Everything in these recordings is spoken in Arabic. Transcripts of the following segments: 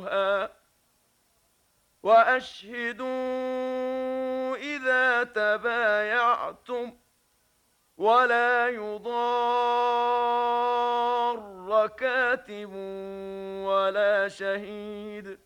فَاسْأَلُوهَا وَأَشْهِدُوا إِذَا تَبَايَعْتُمْ وَلَا يُضَارَّ كَاتِبٌ وَلَا شَهِيدٌ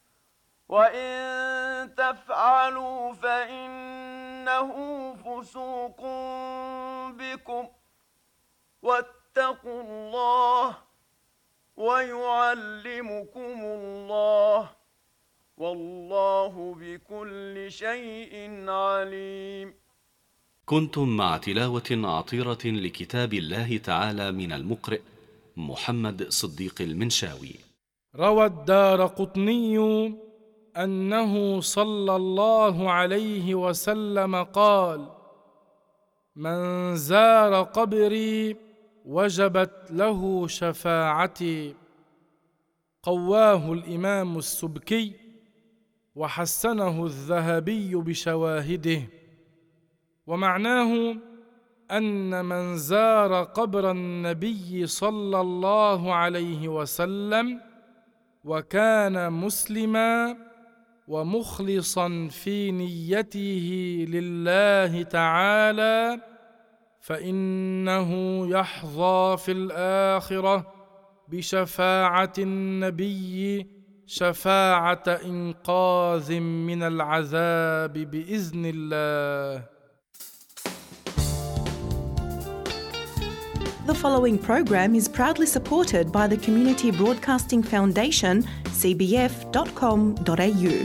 وَإِن تَفْعَلُوا فَإِنَّهُ فُسُوقٌ بِكُمْ وَاتَّقُوا اللَّهَ وَيُعَلِّمُكُمُ اللَّهُ وَاللَّهُ بِكُلِّ شَيْءٍ عَلِيمٌ. كنتم مع تلاوة عطيرة لكتاب الله تعالى من المقرئ محمد صديق المنشاوي. روى الدارقطني أنه صلى الله عليه وسلم قال: من زار قبري وجبت له شفاعتي. قواه الإمام السبكي وحسنه الذهبي بشواهده. ومعناه أن من زار قبر النبي صلى الله عليه وسلم وكان مسلما ومخلصا في نيته لله تعالى فإنه يحظى في الآخرة بشفاعة النبي شفاعة إنقاذ من العذاب بإذن الله. The following program is proudly supported by the Community Broadcasting Foundation, cbf.com.au.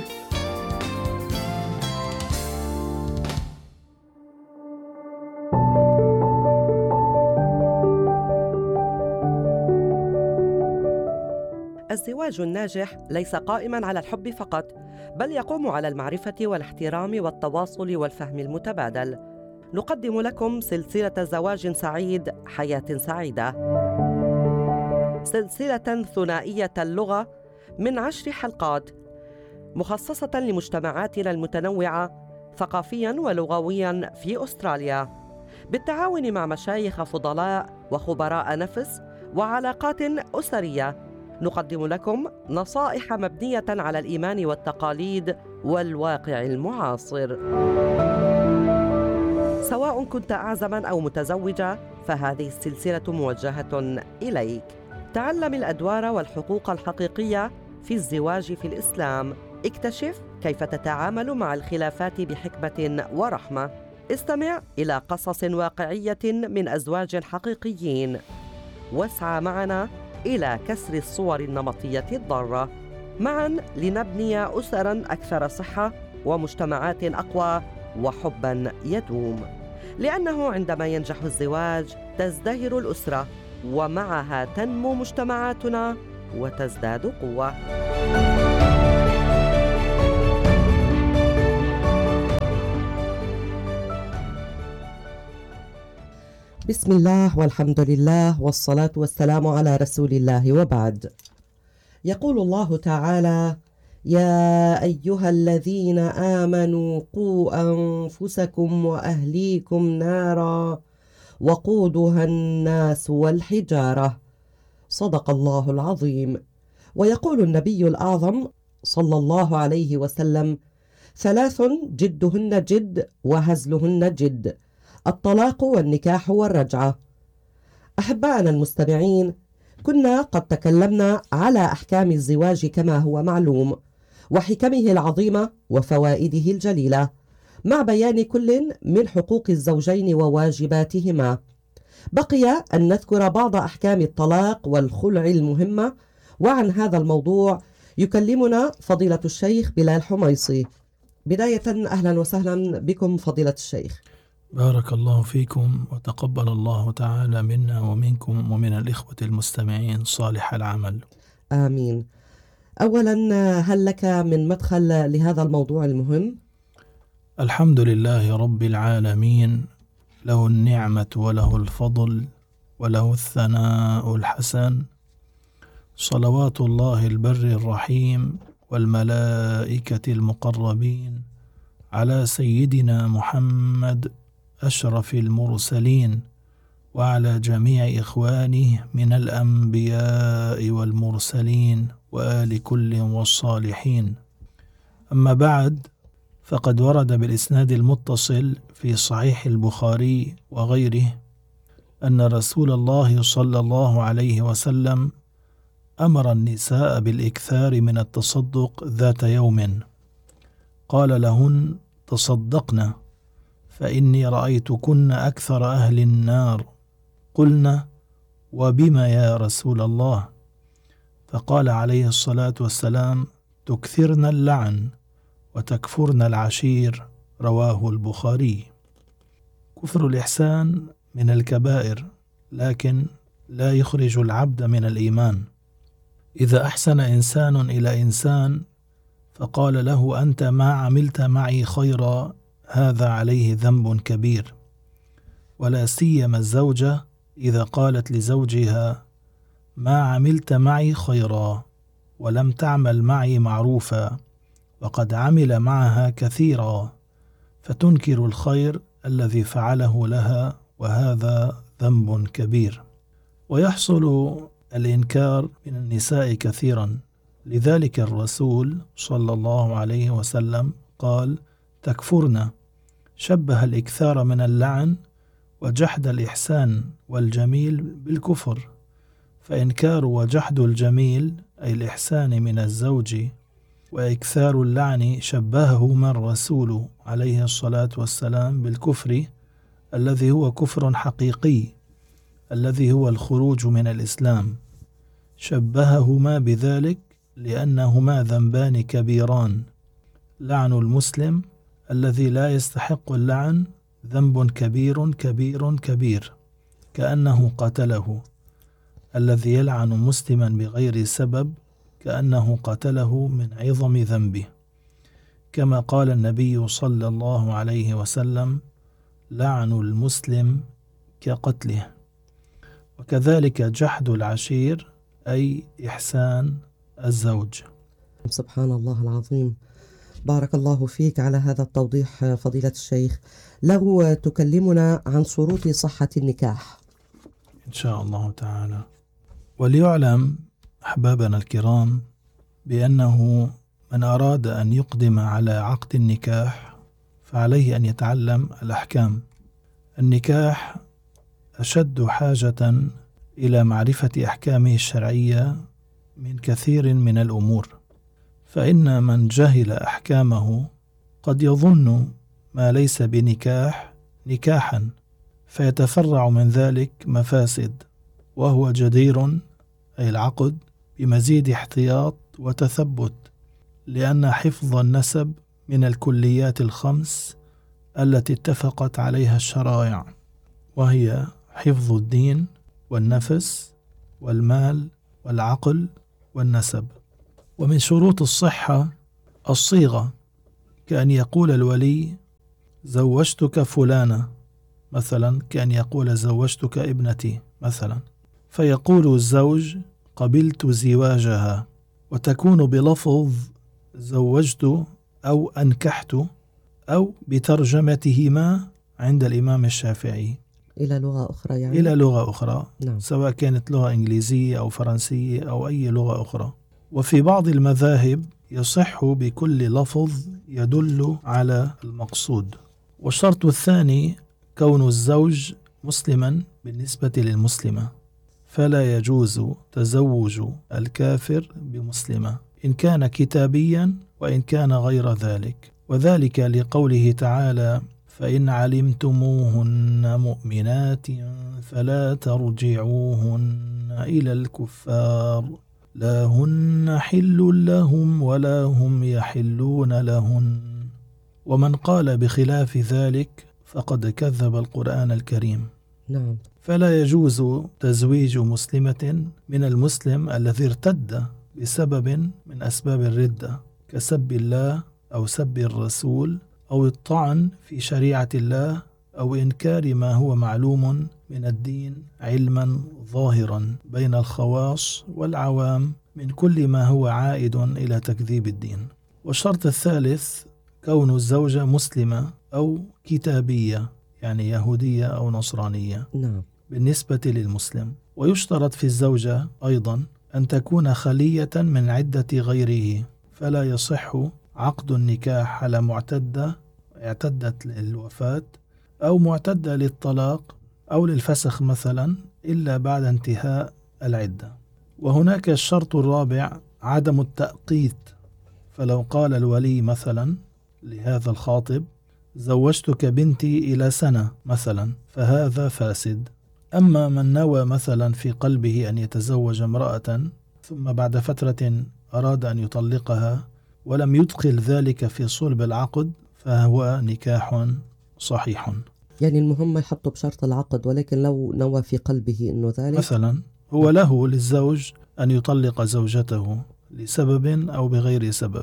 الزواج الناجح ليس قائماً على الحب فقط، بل يقوم على المعرفة والاحترام والتواصل والفهم المتبادل. نقدم لكم سلسلة زواج سعيد حياة سعيدة، سلسلة ثنائية اللغة من 10 حلقات مخصصة لمجتمعاتنا المتنوعة ثقافياً ولغوياً في أستراليا، بالتعاون مع مشايخ فضلاء وخبراء نفس وعلاقات أسرية. نقدم لكم نصائح مبنية على الإيمان والتقاليد والواقع المعاصر. سواء كنت أعزباً أو متزوجة، فهذه السلسلة موجهة إليك. تعلم الأدوار والحقوق الحقيقية في الزواج في الإسلام. اكتشف كيف تتعامل مع الخلافات بحكمة ورحمة. استمع إلى قصص واقعية من أزواج حقيقيين، واسعى معنا إلى كسر الصور النمطية الضارة. معا لنبني أسراً أكثر صحة ومجتمعات أقوى وحباً يدوم، لأنه عندما ينجح الزواج تزدهر الأسرة، ومعها تنمو مجتمعاتنا وتزداد قوة. بسم الله والحمد لله والصلاة والسلام على رسول الله، وبعد. يقول الله تعالى: يا أيها الذين آمنوا قوا أنفسكم وأهليكم نارا وقودها الناس والحجارة. صدق الله العظيم. ويقول النبي الأعظم صلى الله عليه وسلم: 3 جدهن جد وهزلهن جد: الطلاق والنكاح والرجعة. أحبائنا المستمعين، كنا قد تكلمنا على أحكام الزواج كما هو معلوم، وحكمه العظيمة وفوائده الجليلة، مع بيان كل من حقوق الزوجين وواجباتهما. بقي أن نذكر بعض أحكام الطلاق والخلع المهمة، وعن هذا الموضوع يكلمنا فضيلة الشيخ بلال حميصي. بداية أهلا وسهلا بكم فضيلة الشيخ. بارك الله فيكم، وتقبل الله تعالى منا ومنكم ومن الإخوة المستمعين صالح العمل. آمين. أولا، هل لك من مدخل لهذا الموضوع المهم؟ الحمد لله رب العالمين، له النعمة وله الفضل وله الثناء الحسن، صلوات الله البر الرحيم والملائكة المقربين على سيدنا محمد أشرف المرسلين، وعلى جميع إخوانه من الأنبياء والمرسلين وآل كل والصالحين. أما بعد، فقد ورد بالإسناد المتصل في صحيح البخاري وغيره أن رسول الله صلى الله عليه وسلم أمر النساء بالإكثار من التصدق ذات يوم، قال لهن: تصدقن فإني رأيتكن أكثر أهل النار. قلنا: وبما يا رسول الله؟ فقال عليه الصلاة والسلام: تكثرن اللعن وتكفرن العشير. رواه البخاري. كفر الإحسان من الكبائر، لكن لا يخرج العبد من الإيمان. إذا أحسن إنسان إلى إنسان فقال له: أنت ما عملت معي خيرا، هذا عليه ذنب كبير. ولا سيما الزوجة إذا قالت لزوجها: ما عملت معي خيرا، ولم تعمل معي معروفا، وقد عمل معها كثيرا، فتنكر الخير الذي فعله لها، وهذا ذنب كبير. ويحصل الإنكار من النساء كثيرا، لذلك الرسول صلى الله عليه وسلم قال: تكفرن، شبه الإكثار من اللعن وجحد الإحسان والجميل بالكفر، فإنكار وجحد الجميل أي الإحسان من الزوج وإكثار اللعن شبههما الرسول عليه الصلاة والسلام بالكفر الذي هو كفر حقيقي، الذي هو الخروج من الإسلام. شبههما بذلك لأنهما ذنبان كبيران. لعن المسلم الذي لا يستحق اللعن ذنب كبير كبير كبير، كأنه قتله. الذي يلعن مسلما بغير سبب كأنه قتله من عظم ذنبه، كما قال النبي صلى الله عليه وسلم: لعن المسلم كقتله. وكذلك جحد العشير أي إحسان الزوج. سبحان الله العظيم. بارك الله فيك على هذا التوضيح فضيلة الشيخ. لو تكلمنا عن شروط صحة النكاح إن شاء الله تعالى. وليعلم أحبابنا الكرام بأنه من أراد أن يقدم على عقد النكاح فعليه أن يتعلم الأحكام. النكاح أشد حاجة إلى معرفة أحكامه الشرعية من كثير من الأمور، فإن من جهل أحكامه قد يظن ما ليس بنكاح نكاحا، فيتفرع من ذلك مفاسد، وهو جدير أي العقد بمزيد احتياط وتثبت، لأن حفظ النسب من الكليات الخمس التي اتفقت عليها الشرائع، وهي حفظ الدين والنفس والمال والعقل والنسب. ومن شروط الصحة الصيغة، كأن يقول الولي: زوجتك فلانة، مثلا كأن يقول: زوجتك ابنتي مثلا، فيقول الزوج: قبلت زواجها، وتكون بلفظ زوجت أو أنكحت، أو بترجمتهما عند الإمام الشافعي إلى لغة أخرى، يعني إلى لغة أخرى. نعم. سواء كانت لغة إنجليزية أو فرنسية أو أي لغة أخرى. وفي بعض المذاهب يصح بكل لفظ يدل على المقصود. والشرط الثاني كون الزوج مسلما بالنسبة للمسلمة، فلا يجوز تزوج الكافر بمسلمة إن كان كتابيا وإن كان غير ذلك، وذلك لقوله تعالى: فإن علمتموهن مؤمنات فلا ترجعوهن إلى الكفار، لا هن حل لهم ولا هم يحلون لهن. ومن قال بخلاف ذلك فقد كذب القرآن الكريم. نعم. فلا يجوز تزويج مسلمة من المسلم الذي ارتد بسبب من أسباب الردة، كسب الله أو سب الرسول أو الطعن في شريعة الله أو إنكار ما هو معلوم من الدين علما ظاهرا بين الخواص والعوام من كل ما هو عائد إلى تكذيب الدين. والشرط الثالث كون الزوجة مسلمة أو كتابية، يعني يهودية أو نصرانية. نعم. بالنسبة للمسلم. ويشترط في الزوجة أيضا أن تكون خلية من عدة غيره، فلا يصح عقد النكاح على معتدة اعتدت للوفاة أو معتدة للطلاق أو للفسخ مثلا إلا بعد انتهاء العدة. وهناك الشرط الرابع عدم التأقيت، فلو قال الولي مثلا لهذا الخاطب زوجتك بنتي إلى سنة مثلا فهذا فاسد. أما من نوى مثلا في قلبه أن يتزوج امرأة ثم بعد فترة أراد أن يطلقها ولم يدخل ذلك في صلب العقد فهو نكاح صحيح. يعني المهم يحطه بشرط العقد، ولكن لو نوى في قلبه أنه ذلك مثلا هو له للزوج أن يطلق زوجته لسبب أو بغير سبب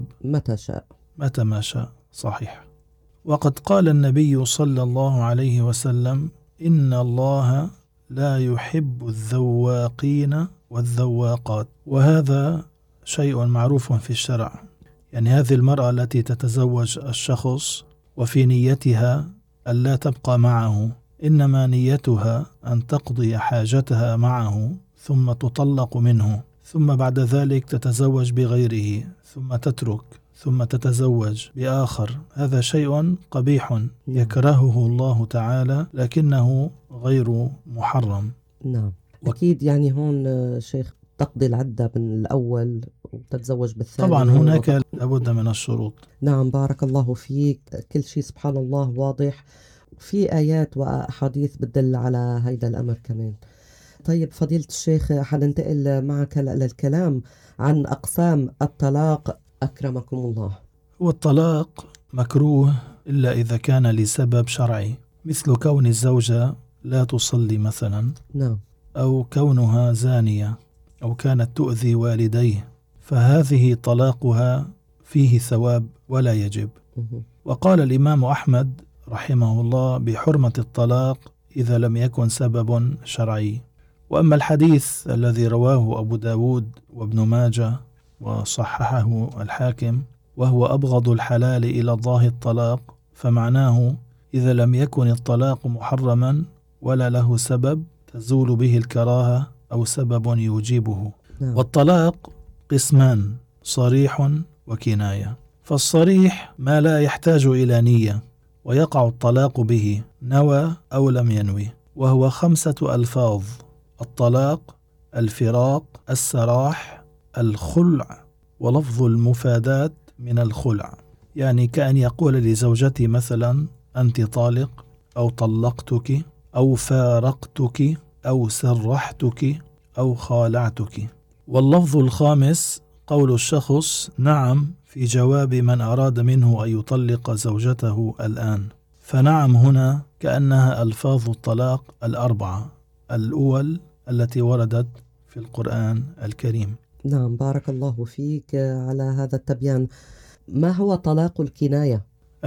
متى ما شاء. صحيح. وقد قال النبي صلى الله عليه وسلم إن الله لا يحب الذواقين والذواقات، وهذا شيء معروف في الشرع. يعني هذه المرأة التي تتزوج الشخص وفي نيتها ألا تبقى معه، إنما نيتها أن تقضي حاجتها معه ثم تطلق منه، ثم بعد ذلك تتزوج بغيره، ثم تترك، ثم تتزوج بآخر. هذا شيء قبيح يكرهه الله تعالى لكنه غير محرم. نعم. أكيد يعني هون شيخ تقضي العدة من الأول وتتزوج بالثاني. طبعا هناك لابد من الشروط. نعم بارك الله فيك. كل شيء سبحان الله واضح، في آيات وأحاديث بتدل على هيدا الأمر كمان. طيب فضيلة الشيخ حننتقل معك للكلام عن أقسام الطلاق أكرمكم الله. والطلاق مكروه إلا إذا كان لسبب شرعي، مثل كون الزوجة لا تصلي مثلا، نعم، أو كونها زانية، أو كانت تؤذي والديه، فهذه طلاقها فيه ثواب ولا يجب. وقال الإمام أحمد رحمه الله بحرمة الطلاق إذا لم يكن سبب شرعي. وأما الحديث الذي رواه أبو داود وابن ماجه وصححه الحاكم وهو أبغض الحلال إلى الله الطلاق، فمعناه إذا لم يكن الطلاق محرما ولا له سبب تزول به الكراهة أو سبب يوجبه. والطلاق قسمان: صريح وكناية. فالصريح ما لا يحتاج إلى نية ويقع الطلاق به نوى أو لم ينوي، وهو 5 ألفاظ: الطلاق، الفراق، السراح، الخلع، ولفظ المفادات من الخلع. يعني كأن يقول لزوجتي مثلا أنت طالق، أو طلقتك، أو فارقتك، أو سرحتك، أو خالعتك. واللفظ الخامس قول الشخص نعم في جواب من أراد منه أن يطلق زوجته الآن. فنعم هنا كأنها ألفاظ الطلاق 4 الأول التي وردت في القرآن الكريم. نعم بارك الله فيك على هذا التبيان. ما هو طلاق الكناية؟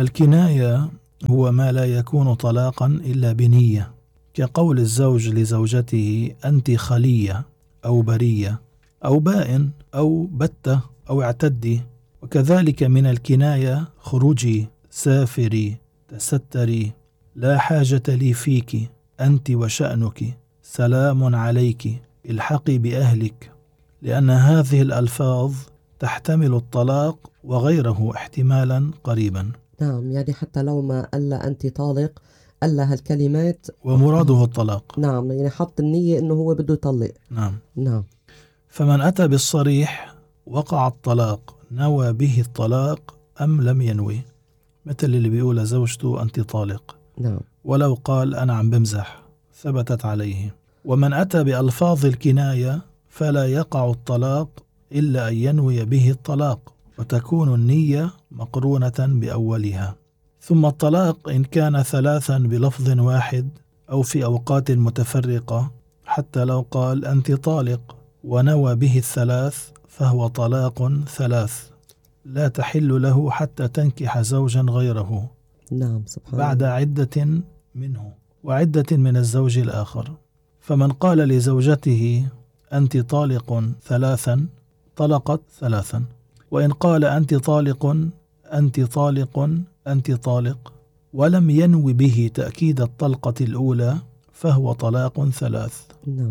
الكناية هو ما لا يكون طلاقا إلا بنية، كقول الزوج لزوجته أنت خلية، أو برية، أو بائن، أو بتة، أو اعتدي. وكذلك من الكناية خروجي، سافري، تستري، لا حاجة لي فيك، أنت وشأنك، سلام عليك، الحقي بأهلك، لأن هذه الألفاظ تحتمل الطلاق وغيره احتمالا قريبا. نعم، يعني حتى لو ما قال أنت طالق قال هالكلمات ومراده الطلاق. نعم، يعني حط النية أنه هو بده يطلق. نعم. فمن أتى بالصريح وقع الطلاق نوى به الطلاق أم لم ينوي، مثل اللي بيقول زوجته أنت طالق، نعم، ولو قال أنا عم بمزح ثبتت عليه. ومن أتى بألفاظ الكناية فلا يقع الطلاق إلا أن ينوي به الطلاق، وتكون النية مقرونة بأولها. ثم الطلاق إن كان 3 بلفظ واحد أو في أوقات متفرقة، حتى لو قال أنت طالق ونوى به 3 فهو طلاق 3 لا تحل له حتى تنكح زوجا غيره. نعم سبحان بعد عدة منه وعدة من الزوج الآخر. فمن قال لزوجته أنت طالق 3 طلقت 3، وإن قال أنت طالق، أنت طالق، أنت طالق، ولم ينوي به تأكيد الطلقة الأولى فهو طلاق 3. نعم.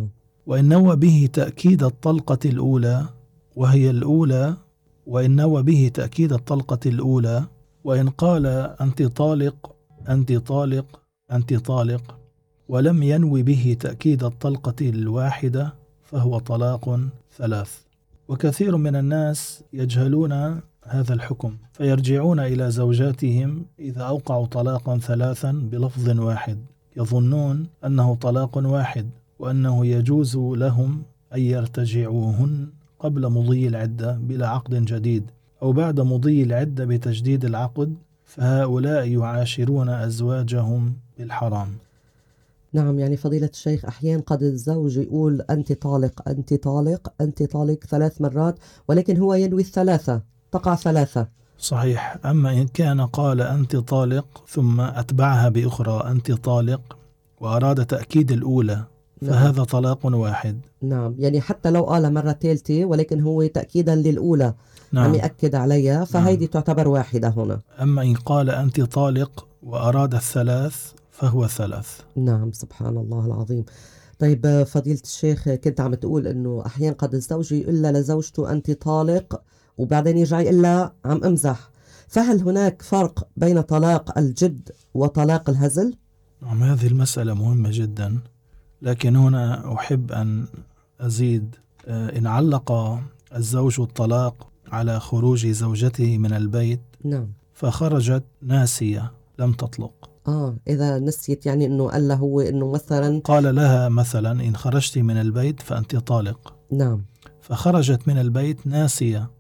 وإن نوى به تأكيد الطلقة الأولى وهي الأولى، وإن نوى به تأكيد الطلقة الأولى، وإن قال أنت طالق أنت طالق أنت طالق، ولم ينوي به تأكيد الطلقة الواحدة فهو طلاق ثلاث. وكثير من الناس يجهلون هذا الحكم فيرجعون إلى زوجاتهم إذا أوقعوا طلاقا ثلاثا بلفظ واحد، يظنون أنه طلاق واحد وأنه يجوز لهم أن يرتجعوهن قبل مضي العدة بلا عقد جديد أو بعد مضي العدة بتجديد العقد، فهؤلاء يعاشرون أزواجهم بالحرام. نعم، يعني فضيلة الشيخ أحيانا قد الزوج يقول أنت طالق أنت طالق أنت طالق 3 مرات، ولكن هو ينوي الثلاثة، تقع 3. صحيح. أما إن كان قال أنت طالق ثم أتبعها بأخرى أنت طالق وأراد تأكيد الأولى فهذا طلاق واحد. نعم، يعني حتى لو قال مرة ثالثة ولكن هو تأكيدا للأولى، عم يأكد عليها، فهيدي تعتبر واحدة هنا. أما إن قال أنت طالق وأراد الثلاث فهو 3. نعم، سبحان الله العظيم. طيب فضيلة الشيخ، كنت عم تقول أنه أحيانا قد الزوج يقول لزوجته أنت طالق وبعدين يرجع يقول لها عم أمزح، فهل هناك فرق بين طلاق الجد وطلاق الهزل؟ نعم، هذه المسألة مهمة جدا، لكن هنا أحب أن أزيد. إن علق الزوج الطلاق على خروج زوجته من البيت نعم، فخرجت ناسية لم تطلق. إذا نسيت، يعني إنه قال له هو إنه مثلا قال لها مثلا إن خرجت من البيت فأنت طالق. نعم، فخرجت من البيت ناسية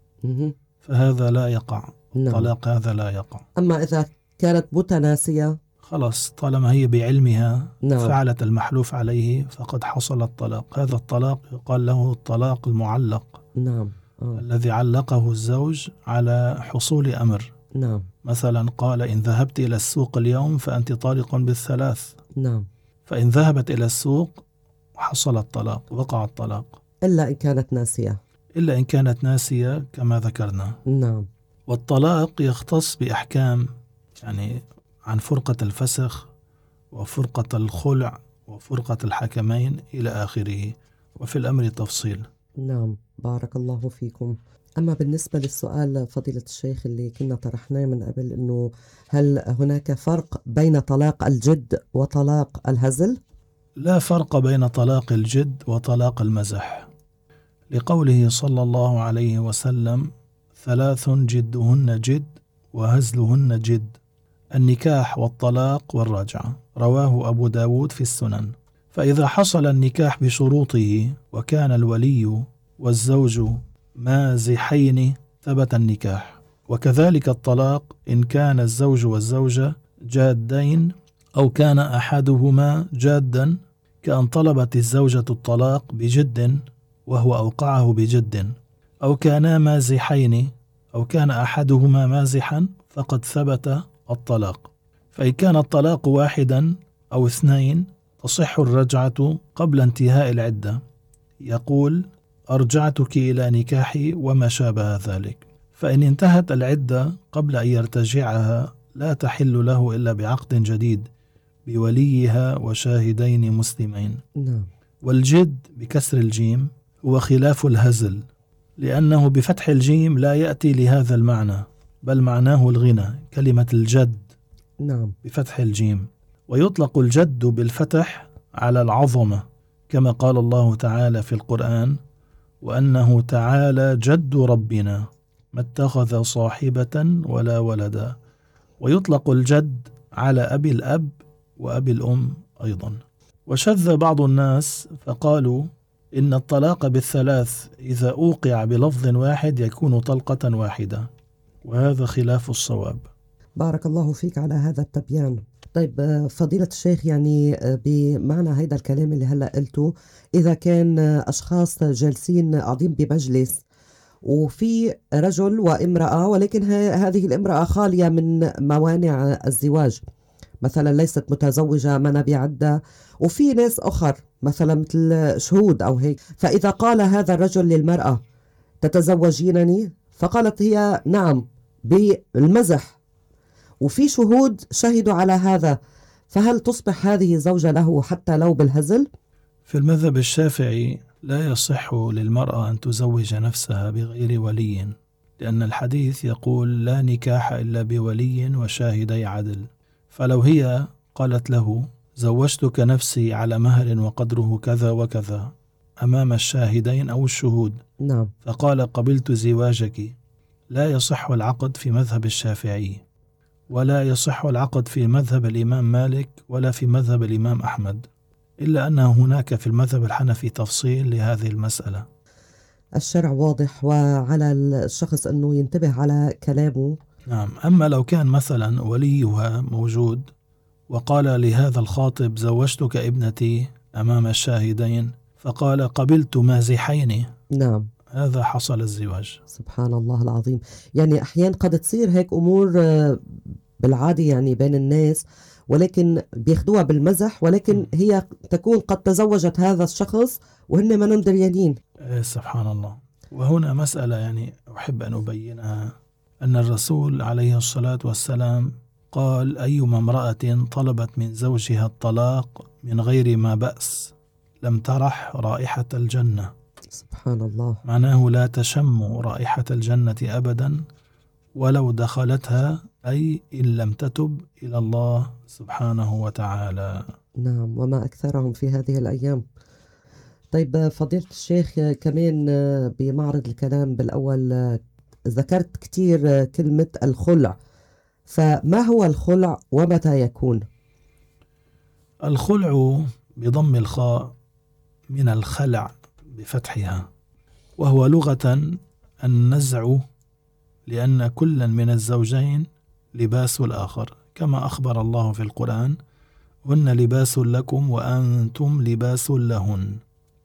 فهذا لا يقع. نعم. طلاق هذا لا يقع. أما إذا كانت متناسية خلاص، طالما هي بعلمها نعم. فعلت المحلوف عليه فقد حصل الطلاق. هذا الطلاق يقال له الطلاق المعلق. نعم. الذي علقه الزوج على حصول أمر. نعم. مثلا قال إن ذهبت إلى السوق اليوم فأنت طالق بالثلاث. نعم. فإن ذهبت إلى السوق حصل الطلاق، وقع الطلاق، إلا إن كانت ناسية. إلا إن كانت ناسية كما ذكرنا. نعم. والطلاق يختص بأحكام، يعني عن فرقة الفسخ وفرقة الخلع وفرقة الحكمين إلى آخره، وفي الأمر تفصيل. نعم، بارك الله فيكم. أما بالنسبة للسؤال فضيلة الشيخ اللي كنا طرحناه من قبل، إنه هل هناك فرق بين طلاق الجد وطلاق الهزل؟ لا فرق بين طلاق الجد وطلاق المزح، لقوله صلى الله عليه وسلم 3 جدهن جد وهزلهن جد: النكاح والطلاق والرجعة. رواه أبو داود في السنن. فإذا حصل النكاح بشروطه وكان الولي والزوج مازحين ثبت النكاح. وكذلك الطلاق إن كان الزوج والزوجة جادين أو كان أحدهما جادا، كأن طلبت الزوجة الطلاق بجد وهو أوقعه بجد، أو كانا مازحين أو كان أحدهما مازحا، فقد ثبت الطلاق. فإن كان الطلاق واحدا أو 2 تصح الرجعة قبل انتهاء العدة. يقول أرجعتك إلى نكاحي وما شابه ذلك. فإن انتهت العدة قبل أن يرتجعها لا تحل له إلا بعقد جديد بوليها وشاهدين مسلمين. نعم. والجد بكسر الجيم هو خلاف الهزل، لأنه بفتح الجيم لا يأتي لهذا المعنى، بل معناه الغنى، كلمة الجد. نعم. بفتح الجيم. ويطلق الجد بالفتح على العظمة، كما قال الله تعالى في القرآن: وأنه تعالى جد ربنا ما اتخذ صاحبة ولا ولدا. ويطلق الجد على أبي الأب وأبي الأم أيضا. وشذ بعض الناس فقالوا إن الطلاق بالثلاث إذا أوقع بلفظ واحد يكون طلقة واحدة، وهذا خلاف الصواب. بارك الله فيك على هذا التبيان. طيب فضيلة الشيخ، يعني بمعنى هذا الكلام اللي هلأ قلته، إذا كان أشخاص جالسين قاعدين بمجلس وفي رجل وامرأة، ولكن هذه الامرأة خالية من موانع الزواج، مثلا ليست متزوجة ما بعدة، وفي ناس أخر مثلا مثل شهود أو هيك، فإذا قال هذا الرجل للمرأة تتزوجينني، فقالت هي نعم بالمزح، وفي شهود شهدوا على هذا، فهل تصبح هذه زوجة له حتى لو بالهزل؟ في المذهب الشافعي لا يصح للمرأة أن تزوج نفسها بغير ولي، لأن الحديث يقول لا نكاح إلا بولي وشاهدي عدل. فلو هي قالت له زوجتك نفسي على مهر وقدره كذا وكذا أمام الشاهدين أو الشهود، نعم، فقال قبلت زواجك، لا يصح العقد في مذهب الشافعي، ولا يصح العقد في مذهب الإمام مالك ولا في مذهب الإمام أحمد، إلا أن هناك في المذهب الحنفي تفصيل لهذه المسألة. الشرع واضح وعلى الشخص أنه ينتبه على كلامه. نعم. أما لو كان مثلا وليها موجود وقال لهذا الخاطب زوجتك ابنتي أمام الشاهدين، فقال قبلت مازحين، نعم، هذا حصل الزواج. سبحان الله العظيم. يعني أحيانا قد تصير هيك أمور بالعادة يعني بين الناس، ولكن بياخدوها بالمزح، ولكن هي تكون قد تزوجت هذا الشخص وهن ما دريانين. سبحان الله. وهنا مسألة يعني أحب أن أبينها، أن الرسول عليه الصلاة والسلام قال أيما امرأة طلبت من زوجها الطلاق من غير ما بأس لم ترح رائحة الجنة. سبحان الله. معناه لا تشم رائحة الجنة أبدا ولو دخلتها، أي إن لم تتب إلى الله سبحانه وتعالى. نعم، وما أكثرهم في هذه الأيام. طيب فضيلة الشيخ، كمان بمعرض الكلام بالأول ذكرت كتير كلمة الخلع، فما هو الخلع ومتى يكون؟ الخلع بضم الخاء من الخلع بفتحها، وهو لغة النزع، لأن كلا من الزوجين لباس الآخر، كما أخبر الله في القرآن هن لباس لكم وأنتم لباس لهن.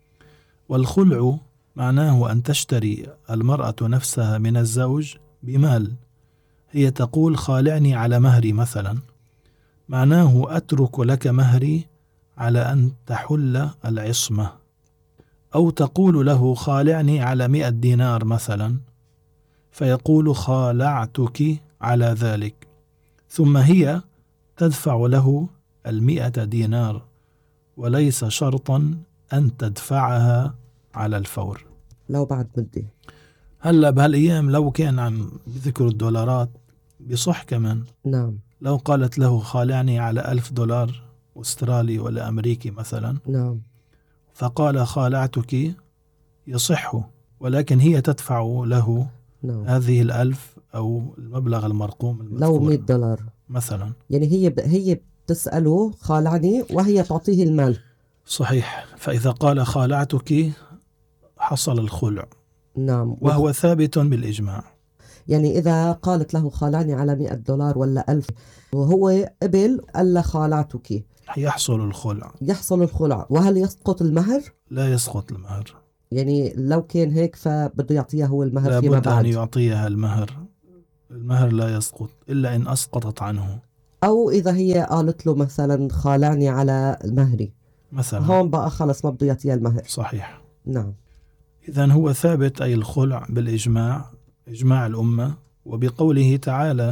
والخلع معناه أن تشتري المرأة نفسها من الزوج بمال، هي تقول خالعني على مهري مثلا، معناه أترك لك مهري على أن تحل العصمة، أو تقول له خالعني على 100 دينار مثلا، فيقول خالعتك على ذلك، ثم هي تدفع له 100 دينار، وليس شرطا أن تدفعها على الفور. لو بعد مدة. هلا بهالأيام لو كان عم بذكر الدولارات بصح كمان. نعم. لو قالت له خالعني على 1000 دولار أسترالي ولا أمريكي مثلا، نعم، فقال خالعتك يصح، ولكن هي تدفع له نعم. هذه 1000 أو المبلغ المرقوم المذكور، لو 100 دولار مثلا. يعني هي بتسأله خالعني وهي تعطيه المال. صحيح. فإذا قال خالعتك حصل الخلع. نعم. وهو ثابت بالإجماع. يعني إذا قالت له خالعني على 100 دولار ولا 1000 وهو قبل ألا خالعتك، يحصل الخلع. يحصل الخلع. وهل يسقط المهر؟ لا يسقط المهر. يعني لو كان هيك فبده يعطيها هو المهر فيما لابد بعد. أن يعطيها المهر لا يسقط إلا إن أسقطت عنه، أو إذا هي قالت له مثلا خالعني على مهري مثلا، هون بقى خلص ما بده يعطيها المهر. صحيح. نعم. إذن هو ثابت أي الخلع بالإجماع، إجماع الأمة، وبقوله تعالى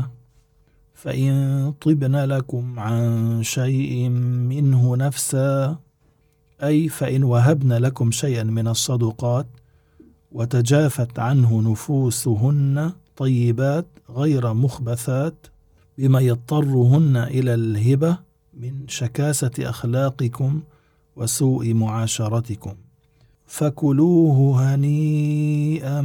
فإن طبن لكم عن شيء منه نفسا، أي فإن وهبن لكم شيئا من الصدقات وتجافت عنه نفوسهن طيبات غير مخبثات بما يضطرهن إلى الهبة من شكاسة أخلاقكم وسوء معاشرتكم، فكلوه هنيئا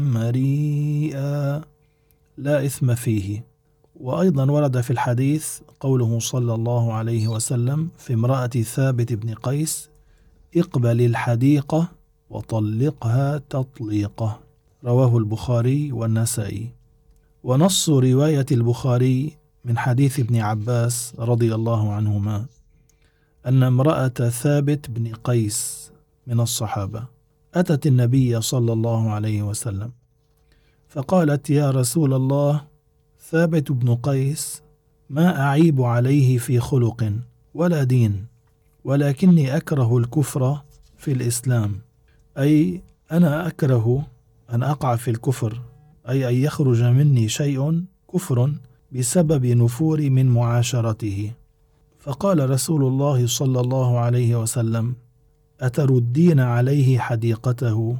مريئا لا إثم فيه. وأيضا ورد في الحديث قوله صلى الله عليه وسلم في امرأة ثابت بن قيس اقبل الحديقة وطلقها تطليقة، رواه البخاري والنسائي. ونص رواية البخاري من حديث ابن عباس رضي الله عنهما أن امرأة ثابت بن قيس من الصحابة أتت النبي صلى الله عليه وسلم فقالت يا رسول الله، ثابت بن قيس ما أعيب عليه في خلق ولا دين، ولكني أكره الكفر في الإسلام، أي أنا أكره أن أقع في الكفر، أي أن يخرج مني شيء كفر بسبب نفوري من معاشرته. فقال رسول الله صلى الله عليه وسلم أتردين عليه حديقته؟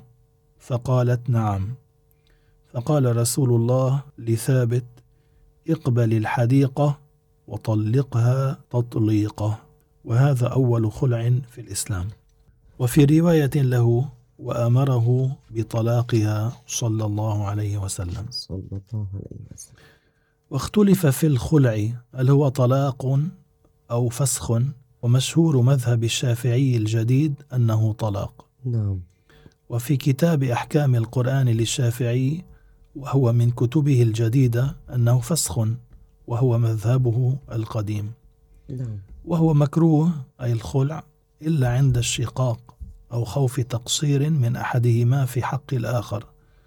فقالت نعم. فقال رسول الله لثابت: اقبل الحديقة وطلقها تطليقة. وهذا أول خلع في الإسلام. وفي رواية له: وأمره بطلاقها صلى الله عليه وسلم. صلى الله عليه وسلم. واختلف في الخلع هل هو طلاق أو فسخ، ومشهور مذهب الشافعي الجديد أنه طلاق. نعم. وفي كتاب أحكام القرآن للشافعي، وهو من كتبه الجديدة، أنه فسخ، وهو مذهبه القديم. نعم. وهو مكروه أي الخلع إلا عند الشقاق أو خوف تقصير من أحدهما في حق الآخر،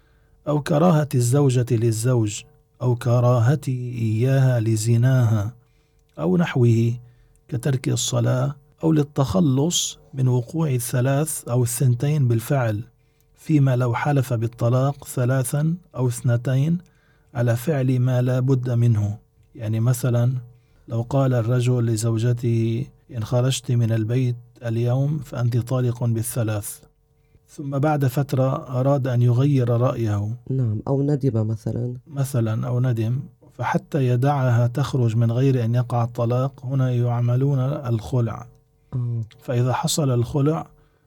أو كراهة الزوجة للزوج، أو كراهته إياها لزناها، أو نحوه كترك الصلاة، أو للتخلص من وقوع الثلاث أو الثنتين بالفعل، فيما لو حلف بالطلاق 3 أو 2 على فعل ما لا بد منه. يعني مثلا لو قال الرجل لزوجته: إن خرجت من البيت اليوم فأنت طالق بال3، ثم بعد فترة أراد أن يغير رأيه، نعم، أو ندم مثلا أو ندم، فحتى يدعها تخرج من غير أن يقع الطلاق، هنا يعملون الخلع. فإذا حصل الخلع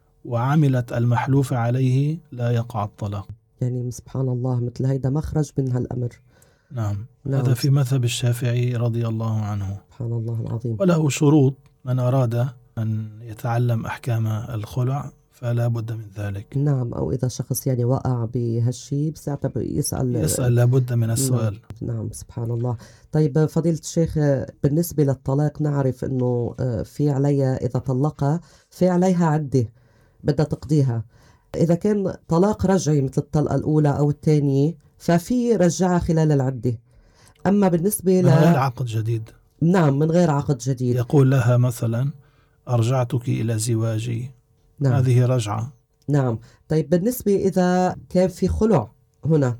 وعملت المحلوف عليه لا يقع الطلاق. يعني سبحان الله، مثل هيدا مخرج من هالأمر. نعم. هذا في مذهب الشافعي رضي الله عنه. سبحان الله العظيم. وله شروط، من أراد أن يتعلم أحكام الخلع فلا بد من ذلك. نعم، أو إذا شخص يعني وقع بهالشيء بساعتها يسأل لا بد من السؤال. نعم سبحان الله. طيب فضيلة الشيخ، بالنسبة للطلاق نعرف أنه في عليها إذا طلقها في عليها عدة بدها تقضيها. إذا كان طلاق رجعي مثل الطلقة الأولى أو الثانية ففي رجعها خلال العدة. أما بالنسبة من غير عقد جديد. نعم، من غير عقد جديد. يقول لها مثلا: أرجعتك إلى زواجي. نعم. هذه رجعة. نعم. طيب بالنسبة إذا كان في خلع هنا،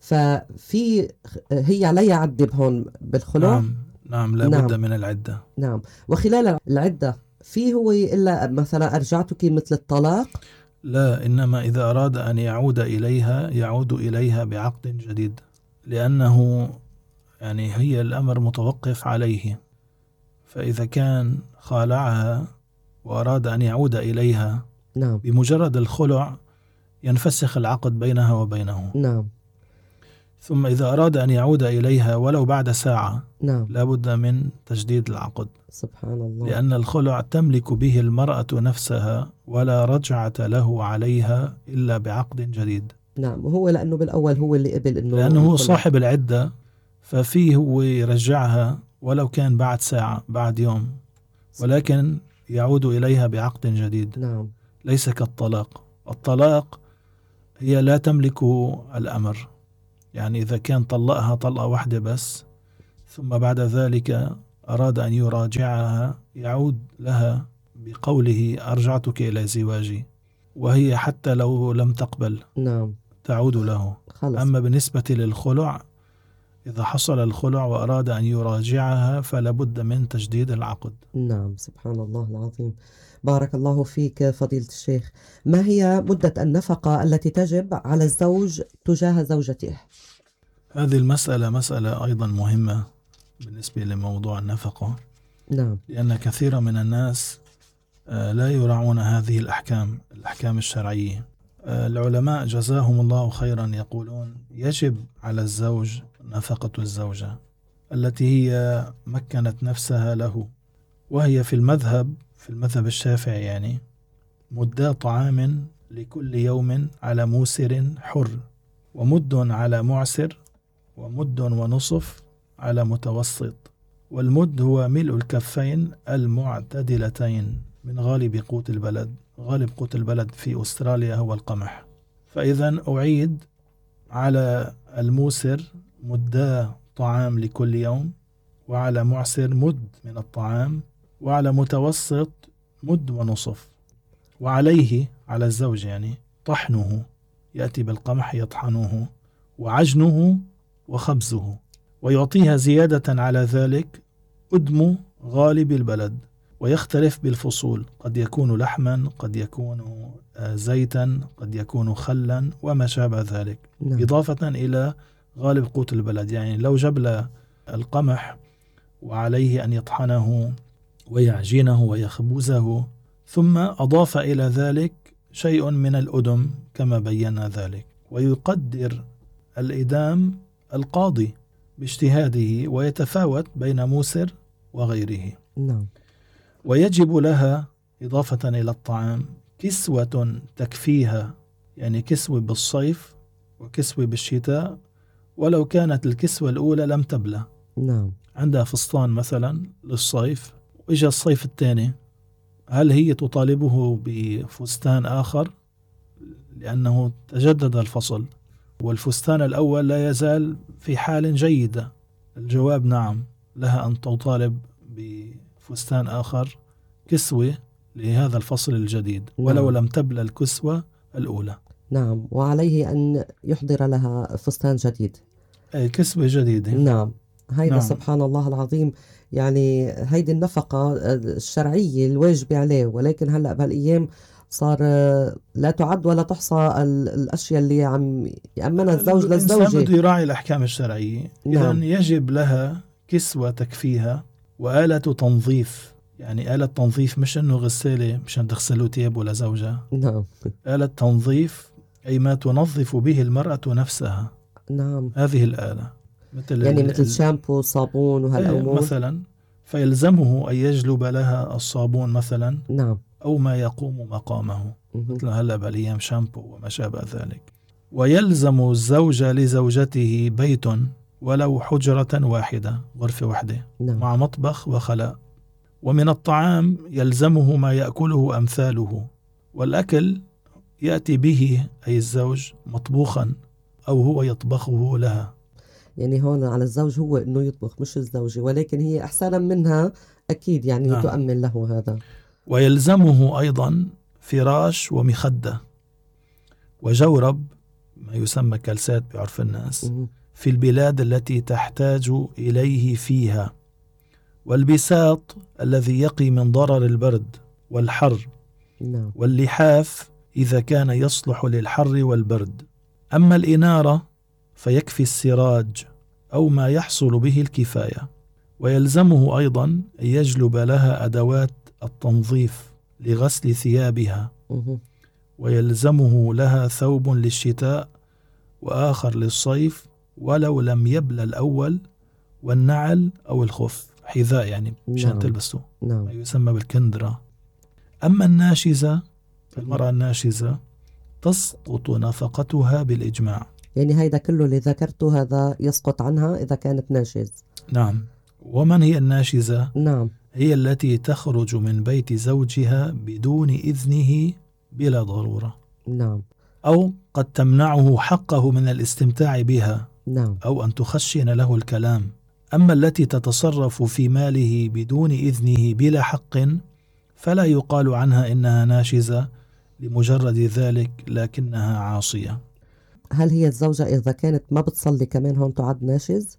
ففي هي عليها عدة هون بالخلع. نعم لا بد من العدة. نعم. وخلال العدة في هو إلا مثلا أرجعتك مثل الطلاق؟ لا، إنما إذا أراد أن يعود إليها يعود إليها بعقد جديد، لأنه يعني هي الأمر متوقف عليه. فإذا كان خالعها وأراد أن يعود إليها، نعم، بمجرد الخلع ينفسخ العقد بينها وبينه. نعم. ثم إذا أراد أن يعود إليها ولو بعد ساعة، نعم، لا بد من تجديد العقد. سبحان الله. لأن الخلع تملك به المرأة نفسها، ولا رجعة له عليها إلا بعقد جديد. نعم، وهو لأنه بالأول هو اللي قبل إنه، لأنه هو صاحب العدة، ففيه هو يرجعها ولو كان بعد ساعة بعد يوم، ولكن يعود إليها بعقد جديد. نعم. ليس كالطلاق. الطلاق هي لا تملك الأمر، يعني إذا كان طلقها طلقة واحدة بس ثم بعد ذلك أراد أن يراجعها، يعود لها بقوله: أرجعتك إلى زواجي، وهي حتى لو لم تقبل نعم تعود له. خلص. أما بالنسبة للخلع، إذا حصل الخلع وأراد أن يراجعها فلا بد من تجديد العقد. نعم سبحان الله العظيم. بارك الله فيك فضيلة الشيخ. ما هي مدة النفقة التي تجب على الزوج تجاه زوجته؟ هذه المسألة مسألة أيضا مهمة بالنسبة لموضوع النفقة. نعم. لأن كثير من الناس لا يراعون هذه الأحكام الشرعية. العلماء جزاهم الله خيرا يقولون: يجب على الزوج نفقة الزوجة التي هي مكنت نفسها له، وهي في المذهب الشافعي يعني مدة طعام لكل يوم على موسر حر، ومد على معسر، ومد ونصف على متوسط. والمد هو ملء الكفين المعتدلتين من غالب قوت البلد. غالب قوت البلد في أستراليا هو القمح. فإذا أعيد: على الموسر مدا طعام لكل يوم، وعلى معسر مد من الطعام، وعلى متوسط مد ونصف. وعليه على الزوج يعني طحنه، يأتي بالقمح يطحنه، وعجنه وخبزه، ويعطيها زيادة على ذلك أدم غالب البلد، ويختلف بالفصول، قد يكون لحما، قد يكون زيتا، قد يكون خلا وما شابه ذلك. نعم. إضافة إلى غالب قوت البلد، يعني لو جبل القمح وعليه أن يطحنه ويعجنه ويخبزه، ثم أضاف إلى ذلك شيء من الأدم كما بينا ذلك، ويقدر الإدام القاضي باجتهاده ويتفاوت بين موسر وغيره. نعم. ويجب لها إضافة إلى الطعام كسوة تكفيها، يعني كسوة بالصيف وكسوة بالشتاء، ولو كانت الكسوة الأولى لم تبلى. نعم. عندها فستان مثلا للصيف، وإجا الصيف الثاني، هل هي تطالبه بفستان آخر لأنه تجدد الفصل والفستان الأول لا يزال في حال جيدة؟ الجواب نعم، لها أن تطالب بفستان آخر كسوة لهذا الفصل الجديد ولو لم تبلى الكسوة الأولى. نعم. وعليه أن يحضر لها فستان جديد، أي كسوة جديدة. نعم. هيدا نعم. سبحان الله العظيم، يعني هيدي النفقة الشرعية الواجبة عليه، ولكن هلأ بهالأيام صار لا تعد ولا تحصى الأشياء اللي عم يأمنها الزوج الإنسان للزوجة. بده يراعي الأحكام الشرعية. نعم. إذن يجب لها كسوة تكفيها وآلة تنظيف، يعني آلة تنظيف مش إنه غسالة مشان تغسلوا ثياب ولا زوجها. نعم. آلة تنظيف أي ما تنظف به المرأة نفسها. نعم. هذه الآلة يعني مثل شامبو، صابون وهالأمور مثلا، فيلزمه أن يجلب لها الصابون مثلا. نعم. أو ما يقوم مقامه، مهم. مثل هلا بالأيام شامبو وما شابه ذلك. ويلزم الزوج لزوجته بيت ولو حجرة واحدة، غرفة واحدة، نعم. مع مطبخ وخلاء. ومن الطعام يلزمه ما يأكله أمثاله، والأكل يأتي به أي الزوج مطبوخا أو هو يطبخه لها. يعني هون على الزوج هو إنه يطبخ مش الزوجة، ولكن هي أحسن منها أكيد، يعني نعم. تؤمن له هذا. ويلزمه أيضا فراش ومخدة وجورب، ما يسمى كلسات بعرف الناس، مهم. في البلاد التي تحتاج إليه فيها، والبساط الذي يقي من ضرر البرد والحر، نعم. واللحاف إذا كان يصلح للحر والبرد. أما الإنارة فيكفي السراج أو ما يحصل به الكفاية. ويلزمه أيضا أن يجلب لها أدوات التنظيف لغسل ثيابها، مهم. ويلزمه لها ثوب للشتاء وآخر للصيف ولو لم يبلى الأول، والنعل أو الخف، حذاء يعني مشان نعم. تلبسه، نعم. ما يسمى بالكندرة. أما الناشزة، المرأة الناشزة تسقط نفقتها بالإجماع. يعني هيدا كله اللي ذكرته هذا يسقط عنها إذا كانت ناشز. نعم. ومن هي الناشزة؟ نعم. هي التي تخرج من بيت زوجها بدون إذنه بلا ضرورة. نعم. أو قد تمنعه حقه من الاستمتاع بها، نعم. أو أن تخشن له الكلام. أما التي تتصرف في ماله بدون إذنه بلا حق فلا يقال عنها إنها ناشزة لمجرد ذلك، لكنها عاصية. هل هي الزوجة إذا كانت ما بتصلي كمان هون تعد ناشز؟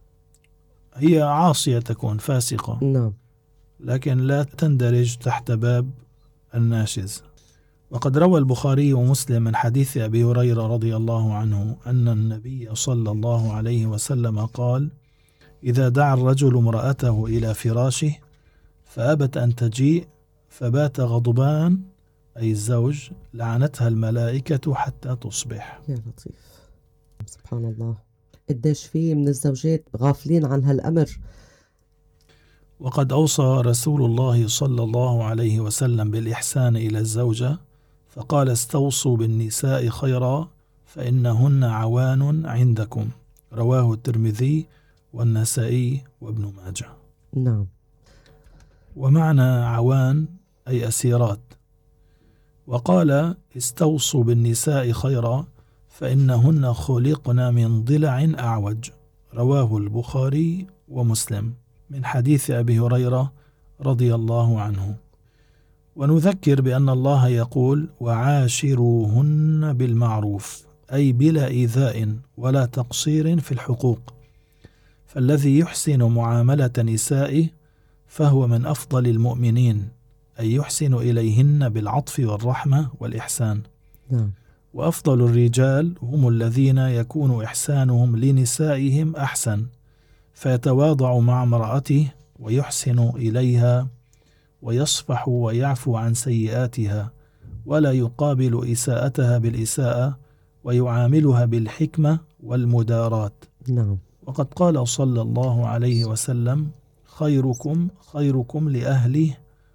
هي عاصية، تكون فاسقة، نعم. لكن لا تندرج تحت باب الناشز. وقد روى البخاري ومسلم من حديث أبي هريرة رضي الله عنه أن النبي صلى الله عليه وسلم قال: إذا دعا الرجل امرأته إلى فراشه فأبت أن تجيء فبات غضبان، أي الزوج، لعنتها الملائكة حتى تصبح. يا لطيف، سبحان الله، قديش في من الزوجات غافلين عن هالأمر. وقد أوصى رسول الله صلى الله عليه وسلم بالإحسان إلى الزوجة، فقال: استوصوا بالنساء خيرا فإنهن عوان عندكم. رواه الترمذي والنسائي وابن ماجه. نعم. ومعنى عوان أي أسيرات. وقال: استوصوا بالنساء خيرا فإنهن خلقن من ضلع أعوج. رواه البخاري ومسلم من حديث أبي هريرة رضي الله عنه. ونذكر بأن الله يقول: وعاشروهن بالمعروف، أي بلا إيذاء ولا تقصير في الحقوق. فالذي يحسن معاملة نسائه فهو من أفضل المؤمنين أن يحسن إليهن بالعطف والرحمة والإحسان. نعم. وأفضل الرجال هم الذين يكون إحسانهم لنسائهم أحسن، فيتواضع مع امرأته ويحسن إليها ويصفح ويعفو عن سيئاتها، ولا يقابل إساءتها بالإساءة، ويعاملها بالحكمة والمداراة. نعم. وقد قال صلى الله عليه وسلم: خيركم خيركم لأهله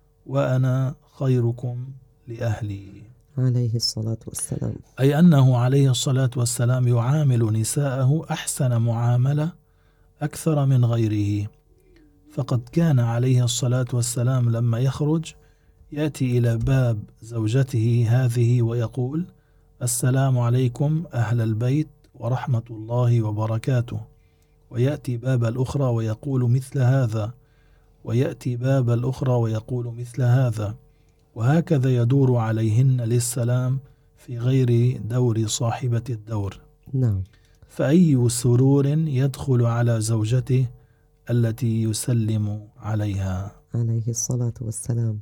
وأنا خيركم لأهلي، عليه الصلاة والسلام. أي أنه عليه الصلاة والسلام يعامل نساءه أحسن معاملة أكثر من غيره. فقد كان عليه الصلاة والسلام لما يخرج يأتي إلى باب زوجته هذه ويقول: السلام عليكم أهل البيت ورحمة الله وبركاته، ويأتي باب الأخرى ويقول مثل هذا، ويأتي باب الأخرى ويقول مثل هذا، وهكذا يدور عليهن للسلام في غير دور صاحبة الدور. نعم. فأي سرور يدخل على زوجته التي يسلم عليها عليه الصلاة والسلام.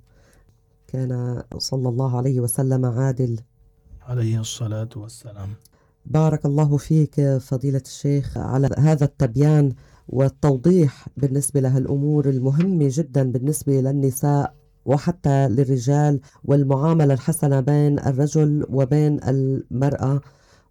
كان صلى الله عليه وسلم عادل عليه الصلاة والسلام. بارك الله فيك فضيلة الشيخ على هذا التبيان والتوضيح بالنسبة لهالأمور المهمة جدا بالنسبة للنساء وحتى للرجال، والمعاملة الحسنة بين الرجل وبين المرأة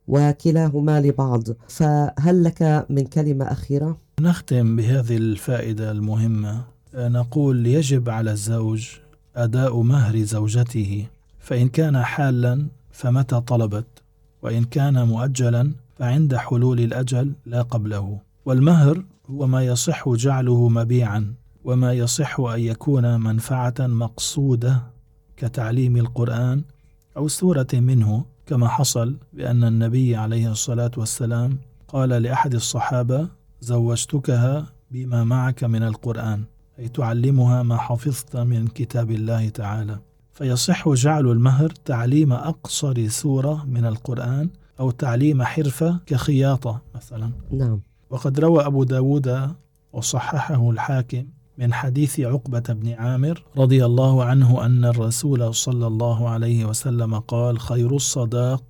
وكلاهما لبعض. فهل لك من كلمة أخيرة؟ نختم بهذه الفائدة المهمة. نقول: يجب على الزوج أداء مهر زوجته، فإن كان حالا فمتى طلبت، وإن كان مؤجلا فعند حلول الأجل لا قبله. والمهر هو ما يصح جعله مبيعا، وما يصح أن يكون منفعة مقصودة كتعليم القرآن أو سورة منه، كما حصل بأن النبي عليه الصلاة والسلام قال لأحد الصحابة: زوجتكها بما معك من القرآن، أي تعلمها ما حفظت من كتاب الله تعالى. فيصح جعل المهر تعليم أقصر سورة من القرآن، أو تعليم حرفة كخياطة مثلا. نعم. وقد روى أبو داود وصححه الحاكم من حديث عقبة بن عامر رضي الله عنه أن الرسول صلى الله عليه وسلم قال: خير الصداق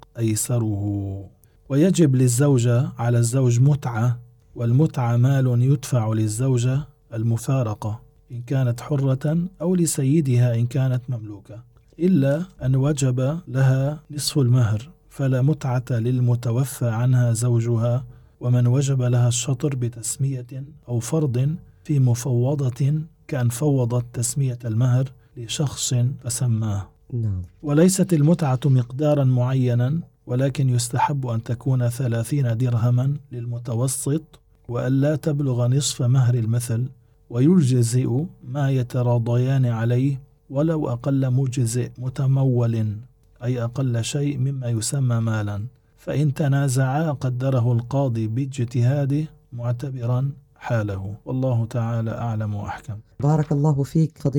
أيسره. ويجب للزوجة على الزوج متعة، والمتعة مال يدفع للزوجة المفارقة إن كانت حرة، أو لسيدها إن كانت مملوكة، إلا أن وجب لها نصف المهر، فلا متعة للمتوفى عنها زوجها، ومن وجب لها الشطر بتسمية أو فرض في مفوضة، كأن فوضت تسمية المهر لشخص فسماه. نعم. وليست المتعة مقدارا معينا، ولكن يستحب أن تكون 30 درهما للمتوسط، وألا تبلغ نصف مهر المثل، ويجزئ ما يتراضيان عليه ولو أقل مجزئ متمول، أي أقل شيء مما يسمى مالا. فإن تنازعا قدره القاضي باجتهاده معتبرا حاله، والله تعالى أعلم وأحكم. بارك الله فيك فضيلة